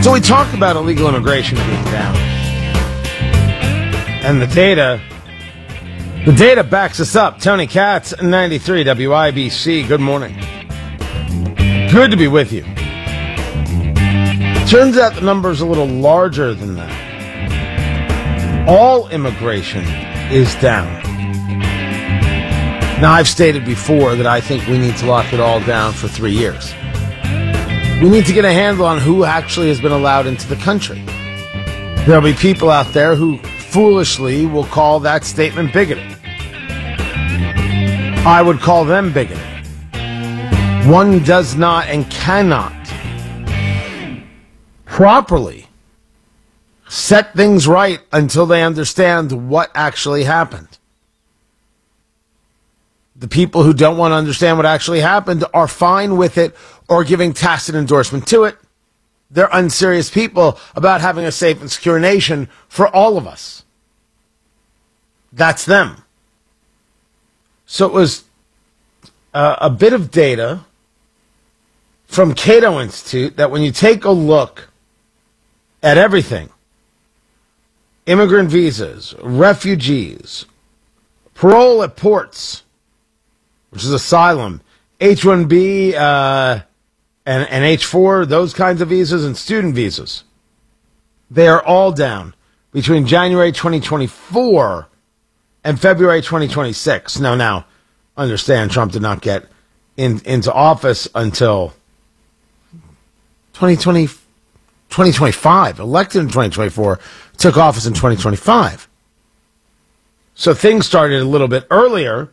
So we talked about illegal immigration being down. And the data backs us up. Tony Katz, 93 WIBC. Good morning. Good to be with you. Turns out the number's a little larger than that. All immigration is down. Now, I've stated before that I think we need to lock it all down for 3 years. We need to get a handle on who actually has been allowed into the country. There'll be people out there who foolishly will call that statement bigoted. I would call them bigoted. One does not and cannot properly set things right until they understand what actually happened. The people who don't want to understand what actually happened are fine with it or giving tacit endorsement to it. They're unserious people about having a safe and secure nation for all of us. That's them. So it was a bit of data from Cato Institute that when you take a look at everything, immigrant visas, refugees, parole at ports, which is asylum, H-1B and H-4, those kinds of visas, and student visas. They are all down between January 2024 and February 2026. Now, understand Trump did not get into office until 2025. Elected in 2024, took office in 2025. So things started a little bit earlier.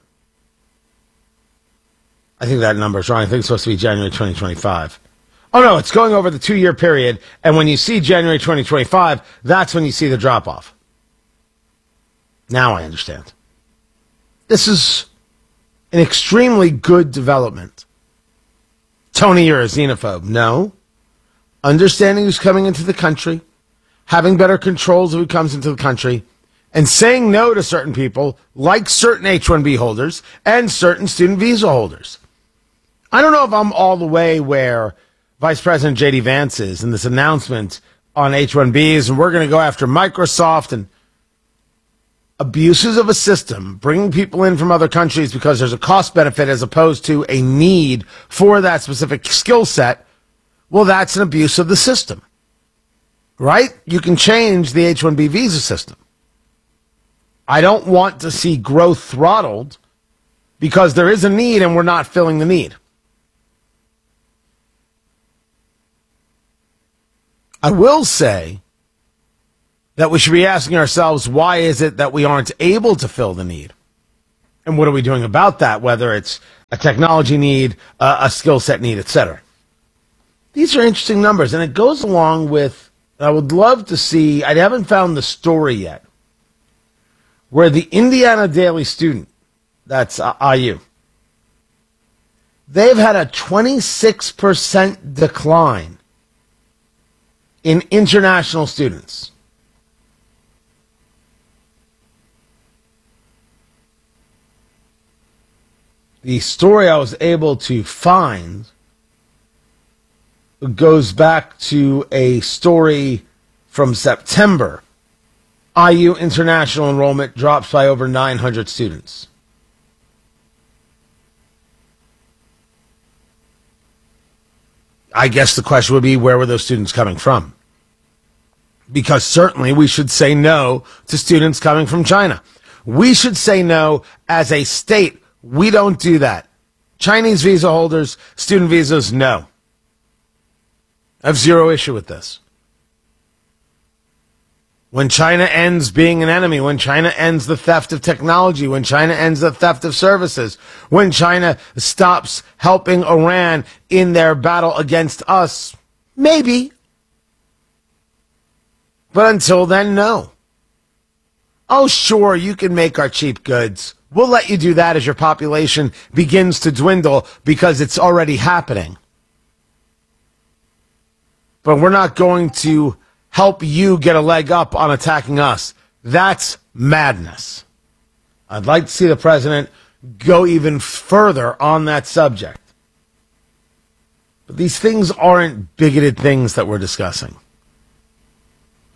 I think that number is wrong. I think it's supposed to be January 2025. Oh, no, it's going over the 2-year period. And when you see January 2025, that's when you see the drop-off. Now I understand. This is an extremely good development. Tony, you're a xenophobe. No. Understanding who's coming into the country, having better controls of who comes into the country, and saying no to certain people, like certain H-1B holders and certain student visa holders. I don't know if I'm all the way where Vice President J.D. Vance is in this announcement on H-1Bs, and we're going to go after Microsoft and abuses of a system, bringing people in from other countries because there's a cost benefit as opposed to a need for that specific skill set. Well, that's an abuse of the system, right? You can change the H-1B visa system. I don't want to see growth throttled because there is a need and we're not filling the need. I will say that we should be asking ourselves, why is it that we aren't able to fill the need? And what are we doing about that, whether it's a technology need, a skill set need, etc. These are interesting numbers, and it goes along with, I would love to see, I haven't found the story yet, where the Indiana Daily Student, that's IU, they've had a 26% decline in international students. The story I was able to find goes back to a story from September. IU international enrollment drops by over 900 students. I guess the question would be, where were those students coming from? Because certainly we should say no to students coming from China. We should say no as a state. We don't do that. Chinese visa holders, student visas, no. I have zero issue with this. When China ends being an enemy, when China ends the theft of technology, when China ends the theft of services, when China stops helping Iran in their battle against us, maybe. But until then, no. Oh, sure, you can make our cheap goods. We'll let you do that as your population begins to dwindle because it's already happening. But we're not going to help you get a leg up on attacking us. That's madness. I'd like to see the president go even further on that subject. But these things aren't bigoted things that we're discussing.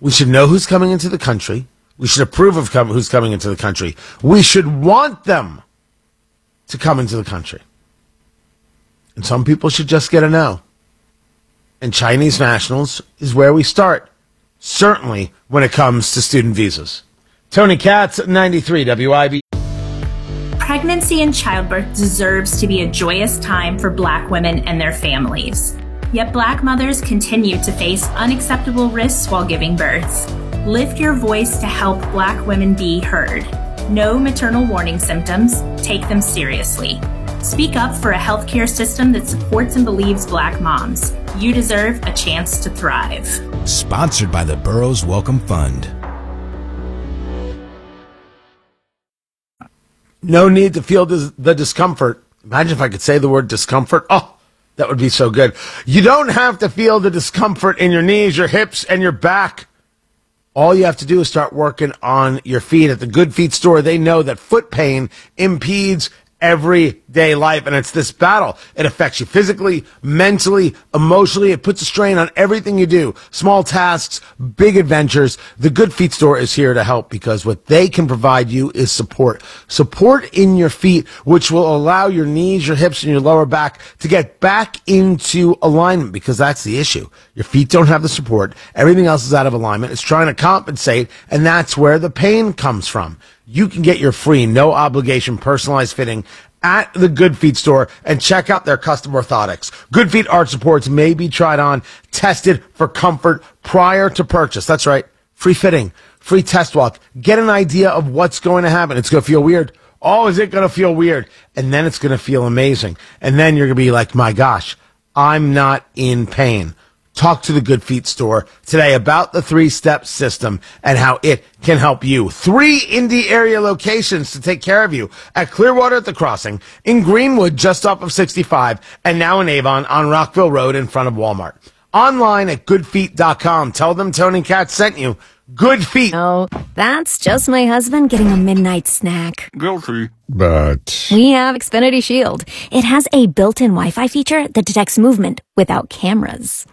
We should know who's coming into the country. We should approve of who's coming into the country. We should want them to come into the country. And some people should just get a no. And Chinese nationals is where we start, certainly when it comes to student visas. Tony Katz, 93 WIB. Pregnancy and childbirth deserves to be a joyous time for Black women and their families. Yet Black mothers continue to face unacceptable risks while giving birth. Lift your voice to help Black women be heard. Know maternal warning symptoms. Take them seriously. Speak up for a healthcare system that supports and believes Black moms. You deserve a chance to thrive. Sponsored by the Burroughs Welcome Fund. No need to feel the discomfort. Imagine if I could say the word discomfort. Oh, that would be so good. You don't have to feel the discomfort in your knees, your hips, and your back. All you have to do is start working on your feet. At the Good Feet store, they know that foot pain impedes everyday life, and it's this battle. It affects you physically, mentally, emotionally. It puts a strain on everything you do. Small tasks, big adventures. The Good Feet store is here to help because what they can provide you is support. Support in your feet, which will allow your knees, your hips, and your lower back to get back into alignment, because that's the issue. Your feet don't have the support. Everything else is out of alignment. It's trying to compensate, and that's where the pain comes from. You can get your free, no obligation, personalized fitting at the Good Feet store and check out their custom orthotics. Good Feet arch supports may be tried on, tested for comfort prior to purchase. That's right. Free fitting, free test walk. Get an idea of what's going to happen. It's going to feel weird. Oh, is it going to feel weird? And then it's going to feel amazing. And then you're going to be like, my gosh, I'm not in pain. Talk to the Good Feet store today about the 3-step system and how it can help you. 3 Indy area locations to take care of you: at Clearwater at the Crossing, in Greenwood just off of 65, and now in Avon on Rockville Road in front of Walmart. Online at goodfeet.com. Tell them Tony Katz sent you. Good Feet. Oh, that's just my husband getting a midnight snack. Guilty. But We have Xfinity Shield. It has a built-in Wi-Fi feature that detects movement without cameras.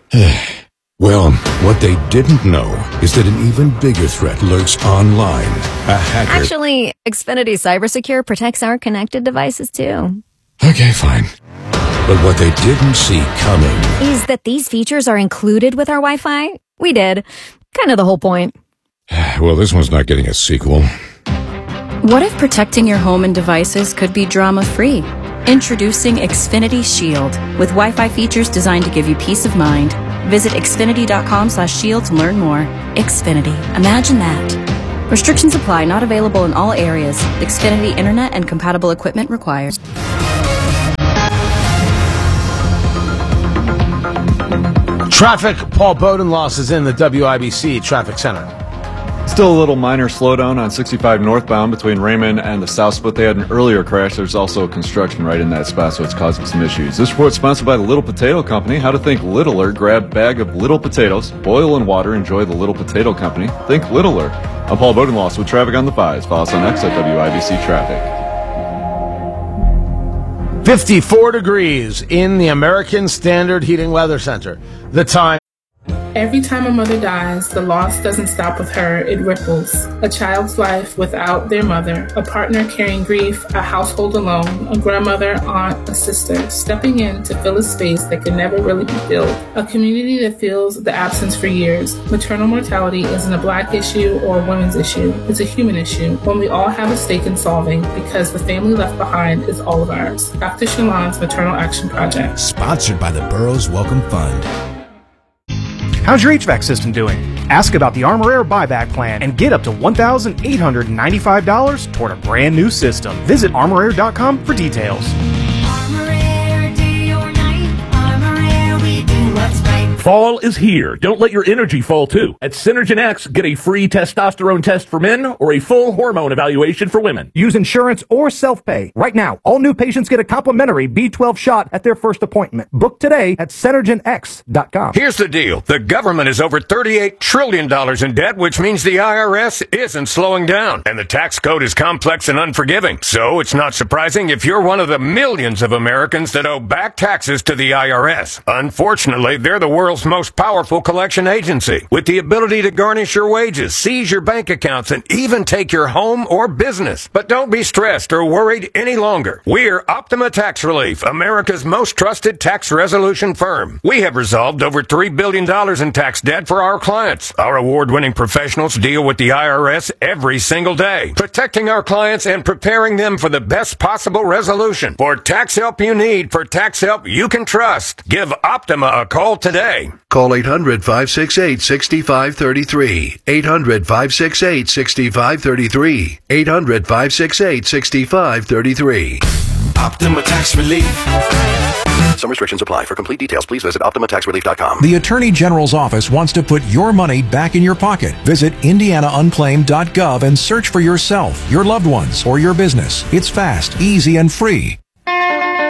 well, what they didn't know is that an even bigger threat lurks online. A hacker. Actually, Xfinity Cybersecure protects our connected devices too. Okay, fine. But what they didn't see coming Is that these features are included with our Wi-Fi? We did. Kind of the whole point. Well, this one's not getting a sequel. What if protecting your home and devices could be drama-free? Introducing Xfinity Shield, with Wi-Fi features designed to give you peace of mind. Visit xfinity.com/shield to learn more. Xfinity. Imagine that. Restrictions apply. Not available in all areas. Xfinity Internet and compatible equipment required. Traffic. Paul Bodenloss is in the WIBC Traffic Center. Still a little minor slowdown on 65 northbound between Raymond and the South Split. They had an earlier crash. There's also construction right in that spot, so it's causing some issues. This report sponsored by the Little Potato Company. How to think littler. Grab bag of little potatoes, boil in water, enjoy the Little Potato Company. Think littler. I'm Paul Bodenloss with traffic on the 5s. Follow us on X at WIBC Traffic. 54 degrees in the American Standard Heating Weather Center. The time. Every time a mother dies, the loss doesn't stop with her, it ripples. A child's life without their mother, a partner carrying grief, a household alone, a grandmother, aunt, a sister, stepping in to fill a space that can never really be filled. A community that feels the absence for years. Maternal mortality isn't a Black issue or a women's issue. It's a human issue, one we all have a stake in solving because the family left behind is all of ours. Dr. Shalon's Maternal Action Project. Sponsored by the Burroughs Welcome Fund. How's your HVAC system doing? Ask about the Armor Air buyback plan and get up to $1,895 toward a brand new system. Visit ArmorAir.com for details. Armor Air, day or night. Armor Air, we do what's right. Fall is here. Don't let your energy fall too. At Synergen X, get a free testosterone test for men or a full hormone evaluation for women. Use insurance or self-pay. Right now, all new patients get a complimentary B12 shot at their first appointment. Book today at SynergenX.com. Here's the deal. The government is over $38 trillion in debt, which means the IRS isn't slowing down. And the tax code is complex and unforgiving. So it's not surprising if you're one of the millions of Americans that owe back taxes to the IRS. Unfortunately, they're the world's world's most powerful collection agency with the ability to garnish your wages, seize your bank accounts, and even take your home or business. But don't be stressed or worried any longer. We're Optima Tax Relief, America's most trusted tax resolution firm. We have resolved over $3 billion in tax debt for our clients. Our award-winning professionals deal with the IRS every single day, protecting our clients and preparing them for the best possible resolution. For tax help you need, for tax help you can trust, give Optima a call today. Call 800-568-6533. 800-568-6533. 800-568-6533. Optima Tax Relief. Some restrictions apply. For complete details, please visit OptimaTaxRelief.com. The Attorney General's office wants to put your money back in your pocket. Visit IndianaUnclaimed.gov and search for yourself, your loved ones, or your business. It's fast, easy, and free.